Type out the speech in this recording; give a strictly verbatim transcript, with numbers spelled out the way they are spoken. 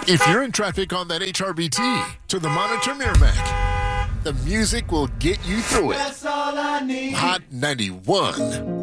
If you're in traffic on that H R B T to the Monitor Merrimack, the music will get you through it. That's all I need. Hot ninety-one.